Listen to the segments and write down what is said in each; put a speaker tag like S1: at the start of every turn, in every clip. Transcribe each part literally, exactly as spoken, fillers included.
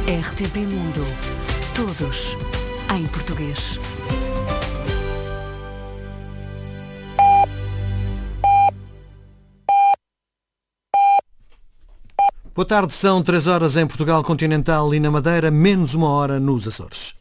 S1: R T P Mundo. Todos em português.
S2: Boa tarde, são três horas em Portugal continental e na Madeira, menos uma hora nos Açores.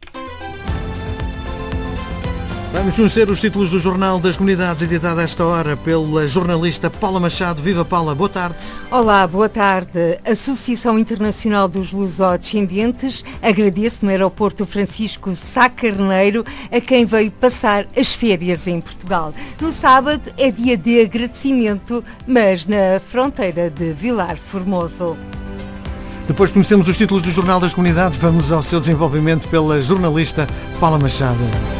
S2: Vamos conhecer os títulos do Jornal das Comunidades, editado a esta hora pela jornalista Paula Machado. Viva, Paula, boa tarde.
S3: Olá, boa tarde. A Associação Internacional dos Lusodescendentes agradece no aeroporto Francisco Sá Carneiro a quem veio passar as férias em Portugal. No sábado é dia de agradecimento, mas na fronteira de Vilar Formoso.
S2: Depois conhecemos os títulos do Jornal das Comunidades, vamos ao seu desenvolvimento pela jornalista Paula Machado.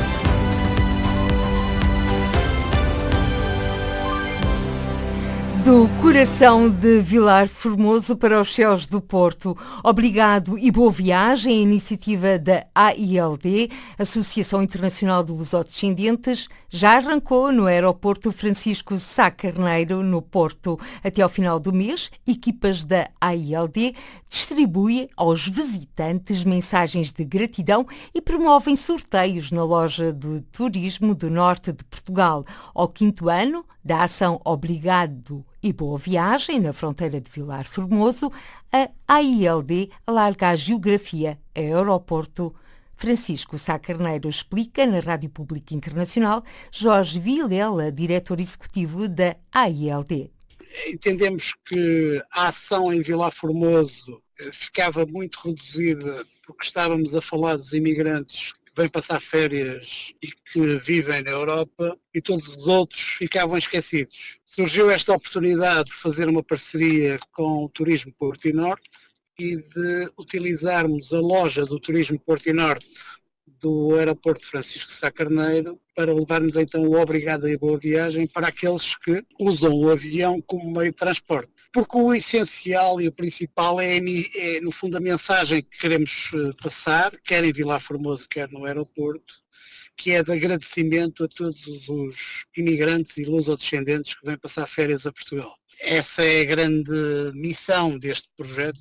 S3: Do coração de Vilar Formoso para os céus do Porto. Obrigado e boa viagem. A iniciativa da A I L D, Associação Internacional de Lusodescendentes, já arrancou no aeroporto Francisco Sá Carneiro, no Porto. Até ao final do mês, equipas da A I L D distribuem aos visitantes mensagens de gratidão e promovem sorteios na loja de turismo do norte de Portugal. Ao quinto ano da ação Obrigado e Boa Viagem, na fronteira de Vilar Formoso, a A I L D alarga a geografia a aeroporto Francisco Sá Carneiro, explica na Rádio Pública Internacional Jorge Vilela, diretor executivo da A I L D.
S4: Entendemos que a ação em Vilar Formoso ficava muito reduzida porque estávamos a falar dos imigrantes que vêm passar férias e que vivem na Europa e todos os outros ficavam esquecidos. Surgiu esta oportunidade de fazer uma parceria com o Turismo Porto e Norte e de utilizarmos a loja do Turismo Porto e Norte do aeroporto Francisco Sá Carneiro para levarmos então o Obrigado e Boa Viagem para aqueles que usam o avião como meio de transporte. Porque o essencial e o principal é, é no fundo, a mensagem que queremos passar, quer em Vilar Formoso, quer no aeroporto, que é de agradecimento a todos os imigrantes e lusodescendentes que vêm passar férias a Portugal. Essa é a grande missão deste projeto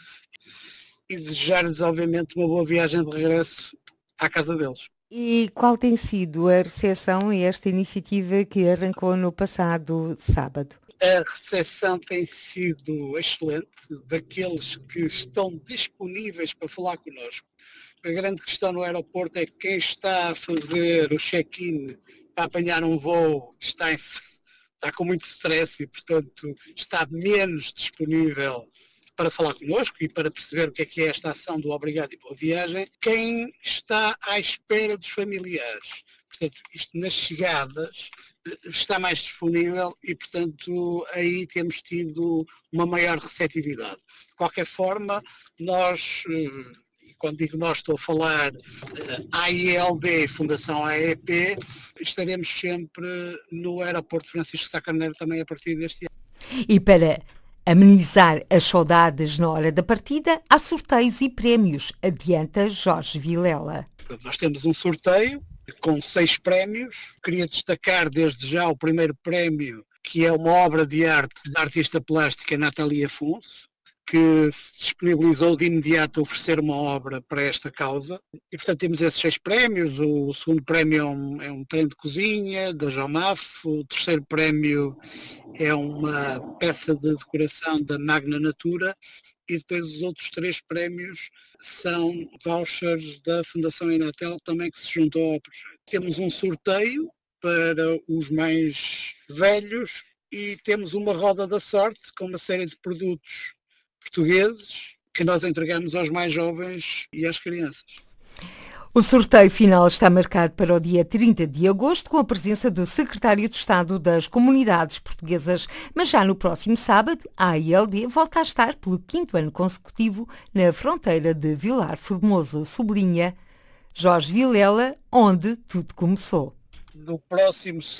S4: e desejar-lhes, obviamente, uma boa viagem de regresso à casa deles.
S3: E qual tem sido a recepção a esta iniciativa que arrancou no passado sábado?
S4: A recepção tem sido excelente, daqueles que estão disponíveis para falar connosco. A grande questão no aeroporto é que quem está a fazer o check-in para apanhar um voo está, em, está com muito stress e, portanto, está menos disponível para falar connosco e para perceber o que é que é esta ação do Obrigado e Boa Viagem. Quem está à espera dos familiares. Portanto, isto nas chegadas está mais disponível e, portanto, aí temos tido uma maior receptividade. De qualquer forma, nós... Quando digo nós, estou a falar A I L D, Fundação A E P, estaremos sempre no aeroporto Francisco Sá Carneiro também a partir deste ano.
S3: E para amenizar as saudades na hora da partida, há sorteios e prémios, adianta Jorge Vilela.
S4: Nós temos um sorteio com seis prémios. Queria destacar desde já o primeiro prémio, que é uma obra de arte da artista plástica Natalia Afonso, que se disponibilizou de imediato a oferecer uma obra para esta causa. E, portanto, temos esses seis prémios. O segundo prémio é um, é um trem de cozinha, da Jomaf. O terceiro prémio é uma peça de decoração da Magna Natura. E depois os outros três prémios são vouchers da Fundação Inatel, também que se juntou ao projeto. Temos um sorteio para os mais velhos e temos uma roda da sorte com uma série de produtos portugueses que nós entregamos aos mais jovens e às crianças.
S3: O sorteio final está marcado para o dia trinta de agosto, com a presença do Secretário de Estado das Comunidades Portuguesas. Mas já no próximo sábado, a A I L D volta a estar pelo quinto ano consecutivo na fronteira de Vilar Formoso, sublinha Jorge Vilela, onde tudo começou.
S4: No próximo